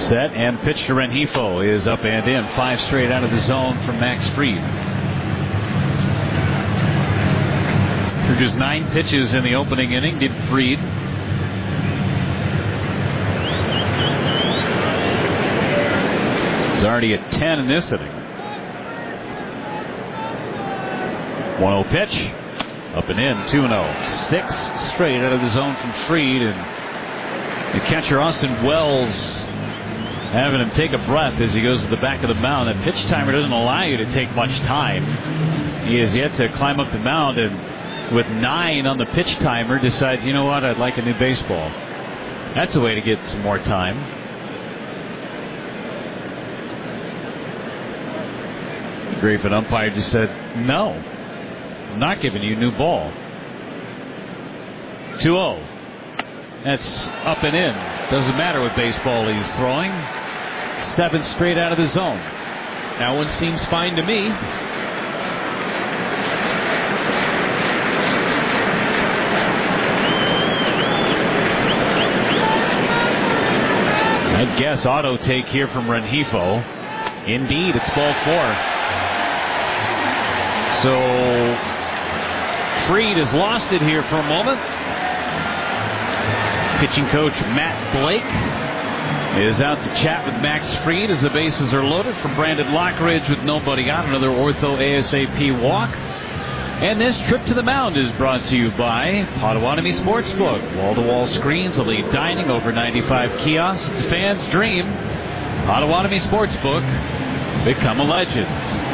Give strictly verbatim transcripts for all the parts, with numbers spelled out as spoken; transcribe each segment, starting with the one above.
Set and pitch to Rengifo is up and in. Five straight out of the zone from Max Fried. Through just nine pitches in the opening inning did Fried. He's already at ten in this inning. one oh pitch. Up and in. two oh. Six straight out of the zone from Fried. And the catcher Austin Wells having him take a breath as he goes to the back of the mound. That pitch timer doesn't allow you to take much time. He has yet to climb up the mound, and with nine on the pitch timer decides, you know what, I'd like a new baseball. That's a way to get some more time. The Griffin umpire just said, no, I'm not giving you a new ball. two oh. That's up and in. Doesn't matter what baseball he's throwing. Seven straight out of the zone. That one seems fine to me. I guess auto take here from Rengifo. Indeed, it's ball four. So Fried has lost it here for a moment. Pitching coach Matt Blake is out to chat with Max Fried as the bases are loaded for Brandon Lockridge with nobody out. Another Ortho ASAP walk. And this trip to the mound is brought to you by Potawatomi Sportsbook. Wall-to-wall screens, elite dining, over ninety-five kiosks. It's a fan's dream. Potawatomi Sportsbook. Become a legend.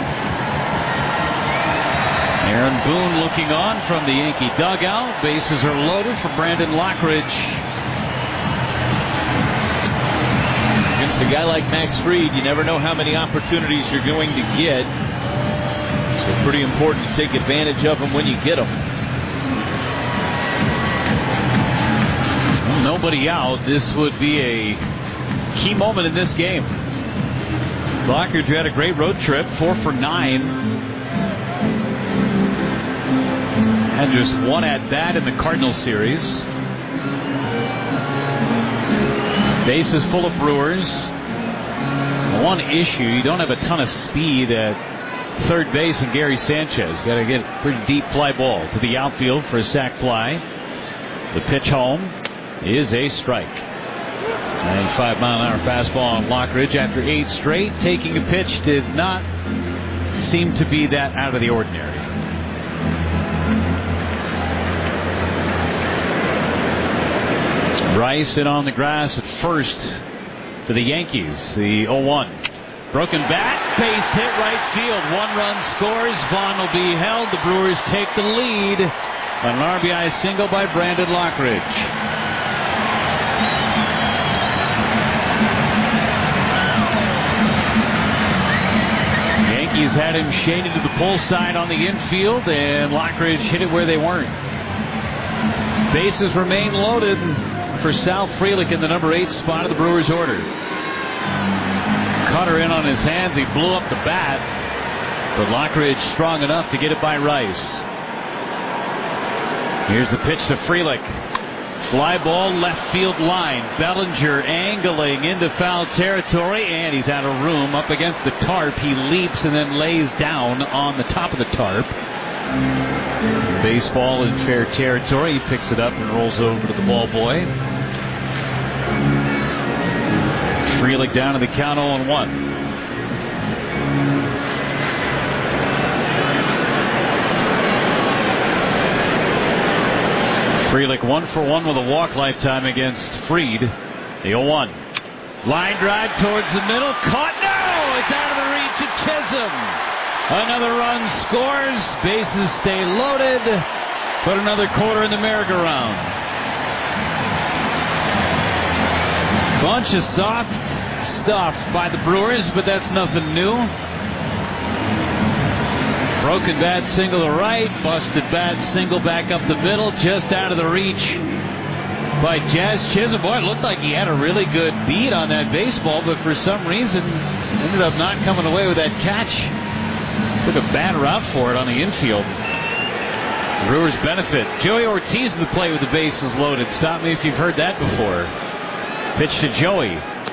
Aaron Boone looking on from the Yankee dugout. Bases are loaded for Brandon Lockridge. Against a guy like Max Fried, you never know how many opportunities you're going to get. So pretty important to take advantage of them when you get them. Well, nobody out. This would be a key moment in this game. Lockridge had a great road trip, four for nine. Had just one at bat in the Cardinals series. Bases full of Brewers. One issue, you don't have a ton of speed at third base and Gary Sanchez. Got to get a pretty deep fly ball to the outfield for a sac fly. The pitch home is a strike. ninety-five mile an hour fastball on Lockridge after eight straight. Taking a pitch did not seem to be that out of the ordinary. Rice in on the grass at first for the Yankees. The oh one. Broken bat, base hit right field. One run scores. Vaughn will be held. The Brewers take the lead. An R B I single by Brandon Lockridge. Yankees had him shaded to the pull side on the infield, and Lockridge hit it where they weren't. Bases remain loaded for Sal Frelick in the number eight spot of the Brewers order. Cutter in on his hands. He blew up the bat, but Lockridge strong enough to get it by Rice. Here's the pitch to Frelick. Fly ball left field line. Bellinger angling into foul territory, and he's out of room up against the tarp. He leaps and then lays down on the top of the tarp. Baseball in fair territory. He picks it up and rolls over to the ball boy. Frelick down to the count oh and one. Frelick one for one with a walk lifetime against Fried. The oh one. Line drive towards the middle. Caught. No! It's out of the reach of Chisholm. Another run scores. Bases stay loaded. Put another quarter in the merry-go-round. Bunch of soft stuff by the Brewers, but that's nothing new. Broken bat single to right. Busted bat single back up the middle. Just out of the reach by Jazz Chisholm. Boy, it looked like he had a really good beat on that baseball, but for some reason ended up not coming away with that catch. Took a bad route for it on the infield. The Brewers benefit. Joey Ortiz in the play with the bases loaded. Stop me if you've heard that before. Pitch to Joey.